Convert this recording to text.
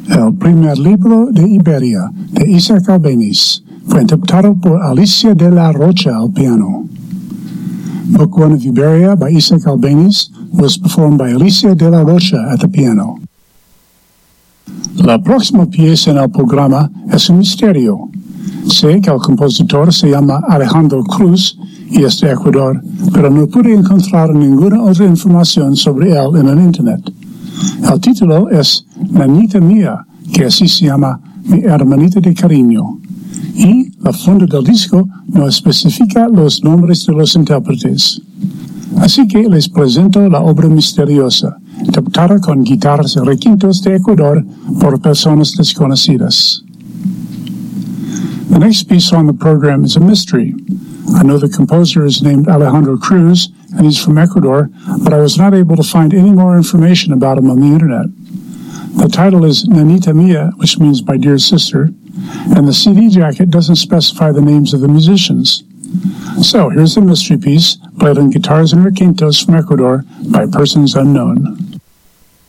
El primer libro de Iberia, de Isaac Albéniz, fue interpretado por Alicia de la Rocha al piano. Book 1 of Iberia by Isaac Albéniz was performed by Alicia de la Rocha at the piano. La próxima pieza en el programa es un misterio. Sé que el compositor se llama Alejandro Cruz y es de Ecuador, pero no pude encontrar ninguna otra información sobre él en el Internet. El título es Nanita Mía, que así se llama Mi Hermanita de Cariño, y la funda del disco no especifica los nombres de los intérpretes. Así que les presento la obra misteriosa, interpretada con guitarras y requintos de Ecuador por personas desconocidas. The next piece on the program is a mystery. I know the composer is named Alejandro Cruz, and he's from Ecuador, but I was not able to find any more information about him on the Internet. The title is Nanita Mia, which means my dear sister, and the CD jacket doesn't specify the names of the musicians. So here's the mystery piece, played on guitars and requintos from Ecuador by persons unknown.